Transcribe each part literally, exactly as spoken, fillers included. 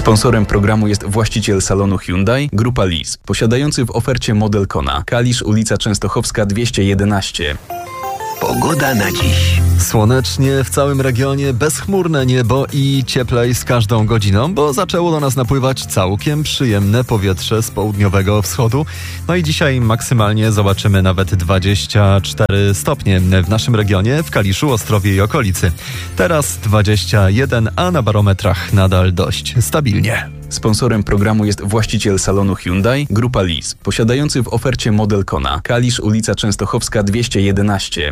Sponsorem programu jest właściciel salonu Hyundai, Grupa Lease, posiadający w ofercie model Kona. Kalisz, ulica Częstochowska dwieście jedenaście. Pogoda na dziś. Słonecznie w całym regionie, bezchmurne niebo i cieplej z każdą godziną, bo zaczęło do nas napływać całkiem przyjemne powietrze z południowego wschodu. No i dzisiaj maksymalnie zobaczymy nawet dwadzieścia cztery stopnie w naszym regionie, w Kaliszu, Ostrowie i okolicy. Teraz dwadzieścia jeden, a na barometrach nadal dość stabilnie. Sponsorem programu jest właściciel salonu Hyundai, Grupa Lease, posiadający w ofercie model Kona. Kalisz, ulica Częstochowska dwieście jedenaście.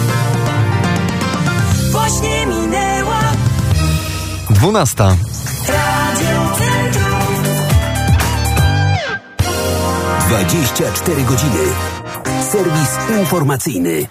Właśnie minęła dwunasta. Radio Centrum. dwadzieścia cztery godziny. Serwis informacyjny.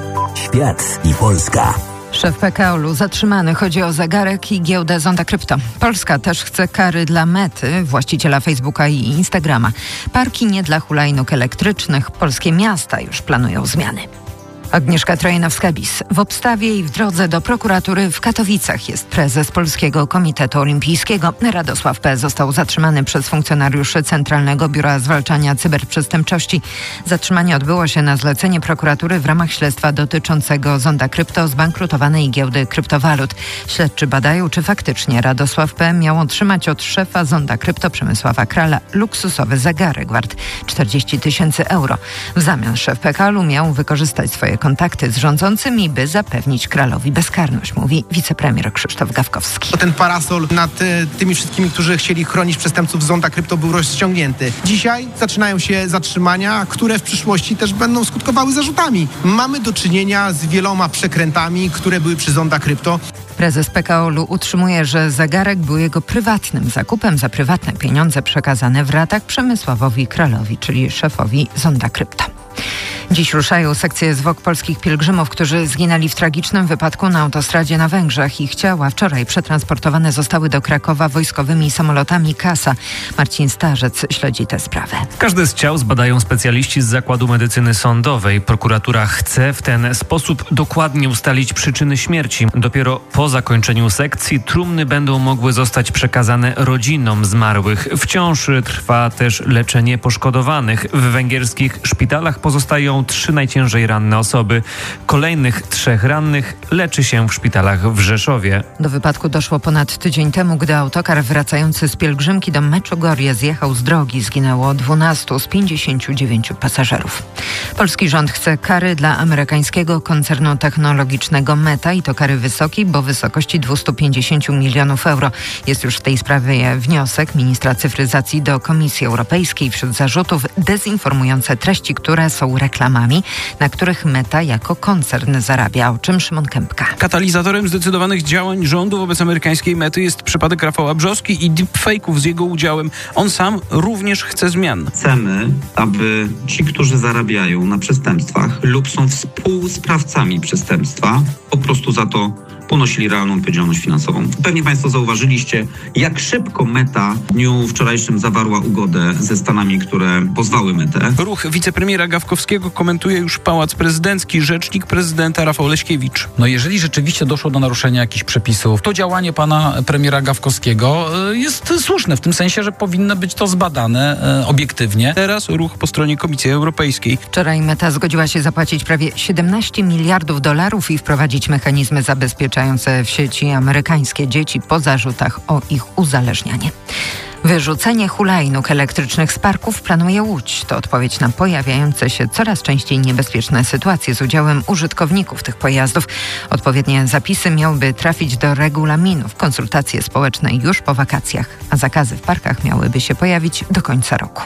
Świat i Polska. Szef P K O L u zatrzymany. Chodzi o zegarek i giełdę Zonda Krypto. Polska też chce kary dla Mety, właściciela Facebooka i Instagrama. Parki nie dla hulajnóg elektrycznych. Polskie miasta już planują zmiany. Agnieszka Trojanowska-Bis. W obstawie i w drodze do prokuratury w Katowicach jest prezes Polskiego Komitetu Olimpijskiego. Radosław P. został zatrzymany przez funkcjonariuszy Centralnego Biura Zwalczania Cyberprzestępczości. Zatrzymanie odbyło się na zlecenie prokuratury w ramach śledztwa dotyczącego Zonda Krypto, zbankrutowanej giełdy kryptowalut. Śledczy badają, czy faktycznie Radosław P. miał otrzymać od szefa Zonda Krypto Przemysława Krala luksusowy zegarek wart czterdzieści tysięcy euro. W zamian szef P K O L u miał wykorzystać swoje kontakty z rządzącymi, by zapewnić Kralowi bezkarność, mówi wicepremier Krzysztof Gawkowski. Ten parasol nad y, tymi wszystkimi, którzy chcieli chronić przestępców z Zonda Krypto, był rozciągnięty. Dzisiaj zaczynają się zatrzymania, które w przyszłości też będą skutkowały zarzutami. Mamy do czynienia z wieloma przekrętami, które były przy Zonda Krypto. Prezes P K O L u utrzymuje, że zegarek był jego prywatnym zakupem za prywatne pieniądze przekazane w ratach Przemysławowi Kralowi, czyli szefowi Zonda Krypto. Dziś ruszają sekcje zwłok polskich pielgrzymów, którzy zginęli w tragicznym wypadku na autostradzie na Węgrzech. Ich ciała wczoraj przetransportowane zostały do Krakowa wojskowymi samolotami Kasa. Marcin Starzec śledzi tę sprawę. Każde z ciał zbadają specjaliści z Zakładu Medycyny Sądowej. Prokuratura chce w ten sposób dokładnie ustalić przyczyny śmierci. Dopiero po zakończeniu sekcji trumny będą mogły zostać przekazane rodzinom zmarłych. Wciąż trwa też leczenie poszkodowanych. W węgierskich szpitalach pozostają trzy najciężej ranne osoby. Kolejnych trzech rannych leczy się w szpitalach w Rzeszowie. Do wypadku doszło ponad tydzień temu, gdy autokar wracający z pielgrzymki do Meczugorje zjechał z drogi. Zginęło dwunastu z pięćdziesięciu dziewięciu pasażerów. Polski rząd chce kary dla amerykańskiego koncernu technologicznego Meta i to kary wysokiej, bo w wysokości dwieście pięćdziesiąt milionów euro. Jest już w tej sprawie wniosek ministra cyfryzacji do Komisji Europejskiej. Wśród zarzutów dezinformujące treści, które są reklamami, na których Meta jako koncern zarabia. O czym Szymon Kępka. Katalizatorem zdecydowanych działań rządu wobec amerykańskiej Mety jest przypadek Rafała Brzoski i deepfake'ów z jego udziałem. On sam również chce zmian. Chcemy, aby ci, którzy zarabiają na przestępstwach lub są współsprawcami przestępstwa, po prostu za to ponosili realną odpowiedzialność finansową. Pewnie Państwo zauważyliście, jak szybko Meta w dniu wczorajszym zawarła ugodę ze Stanami, które pozwały Metę. Ruch wicepremiera Gawkowskiego komentuje już Pałac Prezydencki, rzecznik prezydenta Rafał Leśkiewicz. No jeżeli rzeczywiście doszło do naruszenia jakichś przepisów, to działanie pana premiera Gawkowskiego jest słuszne, w tym sensie, że powinno być to zbadane e, obiektywnie. Teraz ruch po stronie Komisji Europejskiej. Wczoraj Meta zgodziła się zapłacić prawie siedemnaście miliardów dolarów i wprowadzić mechanizmy zabezpieczające w sieci amerykańskie dzieci po zarzutach o ich uzależnianie. Wyrzucenie hulajnóg elektrycznych z parków planuje Łódź. To odpowiedź na pojawiające się coraz częściej niebezpieczne sytuacje z udziałem użytkowników tych pojazdów. Odpowiednie zapisy miałyby trafić do regulaminów. Konsultacje społeczne już po wakacjach, a zakazy w parkach miałyby się pojawić do końca roku.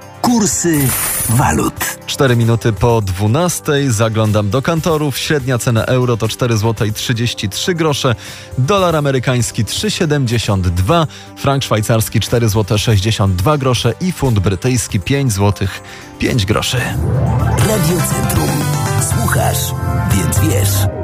Kursy walut. Cztery minuty po dwunastej. Zaglądam do kantorów. Średnia cena euro to cztery złote trzydzieści trzy grosze. Dolar amerykański trzy siedemdziesiąt dwa. Frank szwajcarski cztery złote sześćdziesiąt dwa grosze i funt brytyjski pięć złotych pięć groszy. Radio Centrum. Słuchasz, więc wiesz.